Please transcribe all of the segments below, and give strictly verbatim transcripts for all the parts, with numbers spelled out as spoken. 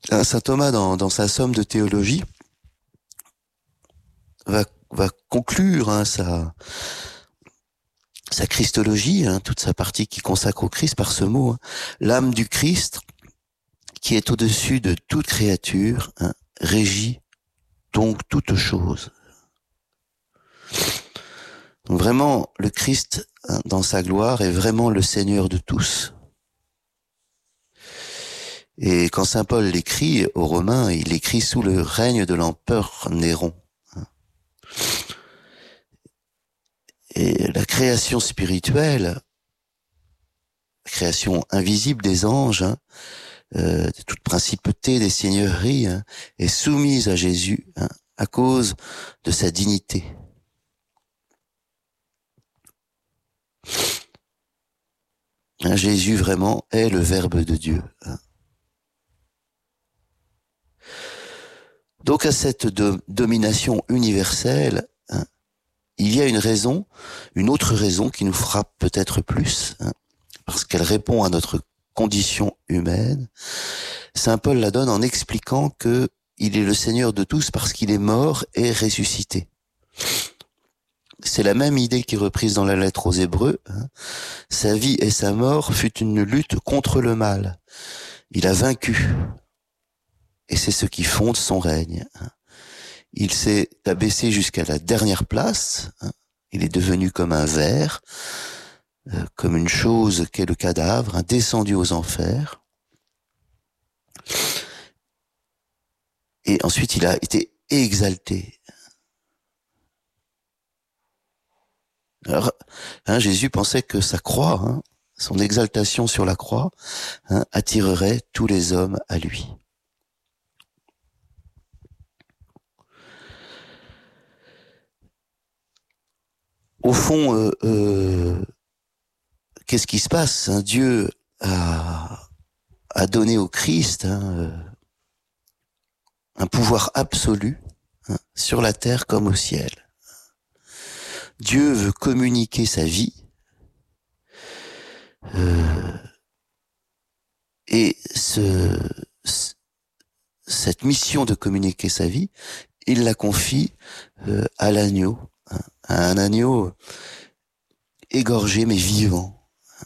saint Thomas, dans, dans sa somme de théologie, va, va conclure hein, sa, sa christologie, hein, toute sa partie qui consacre au Christ par ce mot, hein, l'âme du Christ, qui est au-dessus de toute créature, hein, régit donc toute chose. Donc vraiment, le Christ, hein, dans sa gloire, est vraiment le Seigneur de tous. Et quand saint Paul l'écrit aux Romains, il l'écrit sous le règne de l'empereur Néron. Et la création spirituelle, la création invisible des anges, hein, euh, de toute principauté, des seigneuries, hein, est soumise à Jésus hein, à cause de sa dignité. Hein, Jésus vraiment est le Verbe de Dieu. Hein. Donc à cette do- domination universelle, hein, il y a une raison, une autre raison qui nous frappe peut-être plus, hein, parce qu'elle répond à notre condition humaine. Saint Paul la donne en expliquant que il est le Seigneur de tous parce qu'il est mort et ressuscité. C'est la même idée qui est reprise dans la lettre aux Hébreux. Hein. Sa vie et sa mort fut une lutte contre le mal. Il a vaincu. Et c'est ce qui fonde son règne. Hein. Il s'est abaissé jusqu'à la dernière place. Hein. Il est devenu comme un ver, euh, comme une chose qu'est le cadavre, hein, descendu aux enfers. Et ensuite, il a été exalté. Alors, hein, Jésus pensait que sa croix, hein, son exaltation sur la croix, hein, attirerait tous les hommes à lui. Au fond, euh, euh, qu'est-ce qui se passe hein? Dieu a, a donné au Christ hein, euh, un pouvoir absolu hein, sur la terre comme au ciel. Dieu veut communiquer sa vie euh, et ce, ce, cette mission de communiquer sa vie, il la confie euh, à l'agneau, hein, à un agneau égorgé mais vivant, hein,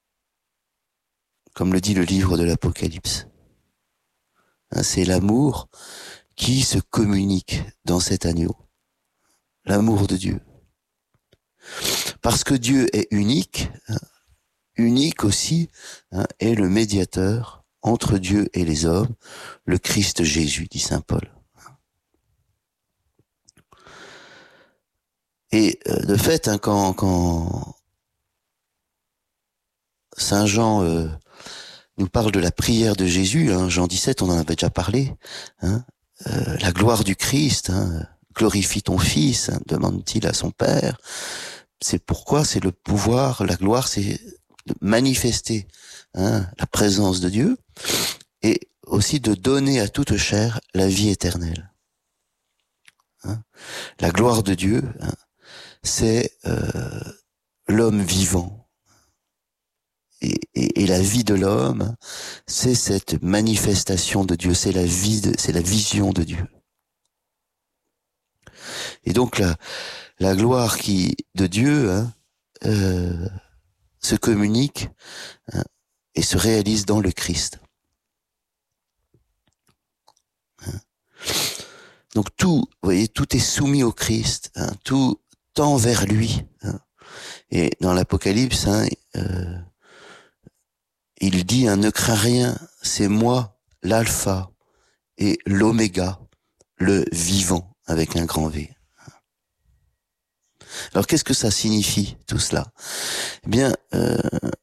comme le dit le livre de l'Apocalypse. Hein, c'est l'amour qui se communique dans cet agneau, l'amour de Dieu. Parce que Dieu est unique, hein, unique aussi hein, est le médiateur entre Dieu et les hommes, le Christ Jésus, dit saint Paul. Et euh, de fait, hein, quand, quand saint Jean euh, nous parle de la prière de Jésus, hein, Jean dix-sept, on en avait déjà parlé, hein, euh, la gloire du Christ, hein, glorifie ton Fils, hein, demande-t-il à son Père. C'est pourquoi c'est le pouvoir, la gloire, c'est de manifester hein, la présence de Dieu et aussi de donner à toute chair la vie éternelle. Hein. La gloire de Dieu, hein, c'est euh, l'homme vivant. Et, et, et la vie de l'homme, c'est cette manifestation de Dieu, c'est la vie, de, c'est la vision de Dieu. Et donc la, la gloire qui de Dieu hein, euh, se communique hein, et se réalise dans le Christ. Hein. Donc tout, vous voyez, tout est soumis au Christ, hein, tout tend vers lui. Hein. Et dans l'Apocalypse, hein, euh, il dit hein, « Ne crains rien, c'est moi, l'alpha et l'oméga, le vivant, avec un grand V. » Alors qu'est-ce que ça signifie tout cela? Eh bien, euh,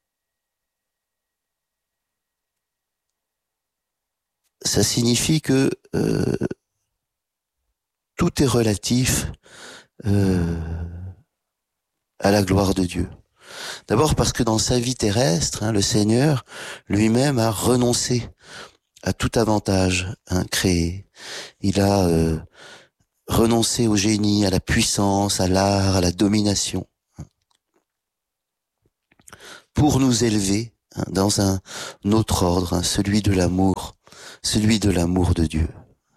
ça signifie que euh, tout est relatif euh, à la gloire de Dieu. D'abord parce que dans sa vie terrestre, hein, le Seigneur lui-même a renoncé à tout avantage hein, créé. Il a euh, renoncé au génie, à la puissance, à l'art, à la domination, hein, pour nous élever hein, dans un autre ordre, hein, celui de l'amour celui de l'amour de Dieu.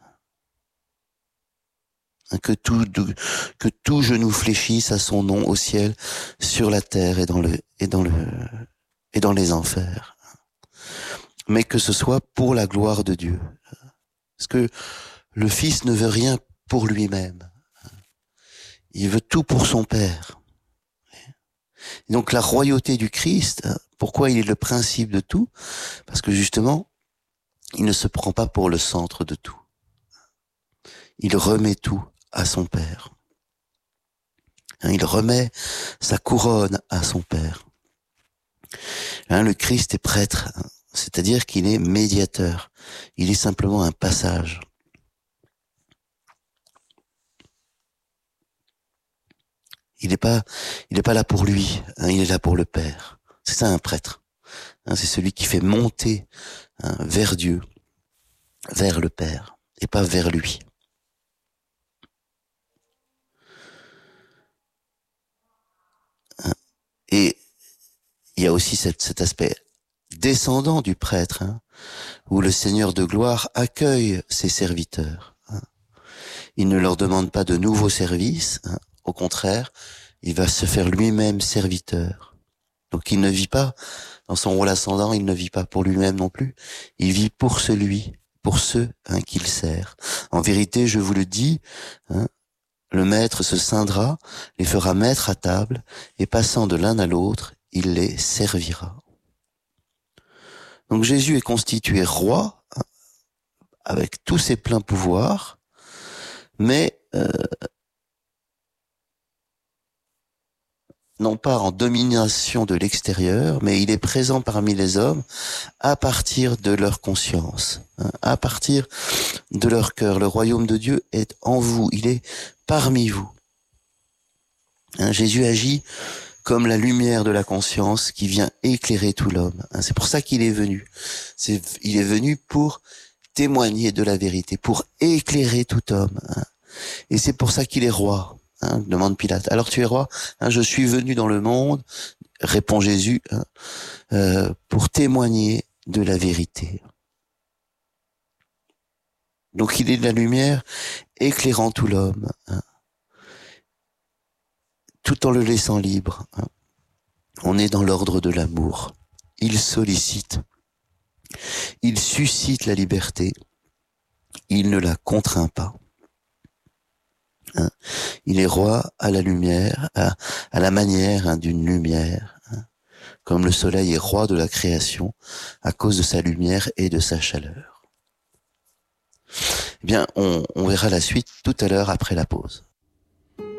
Que tout, que tout genou fléchisse à son nom au ciel, sur la terre et dans le, et dans le, et dans les enfers. Mais que ce soit pour la gloire de Dieu. Parce que le Fils ne veut rien pour lui-même. Il veut tout pour son Père. Et donc la royauté du Christ, pourquoi il est le principe de tout? Parce que justement, il ne se prend pas pour le centre de tout. Il remet tout à son Père. Hein, il remet sa couronne à son Père. Hein, le Christ est prêtre, hein, c'est-à-dire qu'il est médiateur. Il est simplement un passage. Il n'est pas, il n'est pas là pour lui, hein, il est là pour le Père. C'est ça un prêtre. Hein, c'est celui qui fait monter hein, vers Dieu, vers le Père, et pas vers lui. Et il y a aussi cet, cet aspect descendant du prêtre, hein, où le Seigneur de gloire accueille ses serviteurs. Hein. Il ne leur demande pas de nouveaux services, hein, au contraire, il va se faire lui-même serviteur. Donc il ne vit pas dans son rôle ascendant, il ne vit pas pour lui-même non plus, il vit pour celui, pour ceux hein, qu'il sert. En vérité, je vous le dis, hein, le maître se scindra, les fera mettre à table, et passant de l'un à l'autre, il les servira. Donc Jésus est constitué roi, hein, avec tous ses pleins pouvoirs, mais euh, non pas en domination de l'extérieur, mais il est présent parmi les hommes à partir de leur conscience, hein, à partir de leur cœur. Le royaume de Dieu est en vous, il est parmi vous. Hein, Jésus agit comme la lumière de la conscience qui vient éclairer tout l'homme. Hein, c'est pour ça qu'il est venu. C'est, il est venu pour témoigner de la vérité, pour éclairer tout homme. Hein, et c'est pour ça qu'il est roi. Hein, demande Pilate. Alors tu es roi? Hein, je suis venu dans le monde, répond Jésus, hein, euh, pour témoigner de la vérité. Donc il est de la lumière éclairant tout l'homme, hein, tout en le laissant libre. Hein. On est dans l'ordre de l'amour. Il sollicite, il suscite la liberté, il ne la contraint pas. Hein. Il est roi à la lumière, à, à la manière hein, d'une lumière, hein. Comme le soleil est roi de la création à cause de sa lumière et de sa chaleur. Eh bien, on, on verra la suite tout à l'heure après la pause.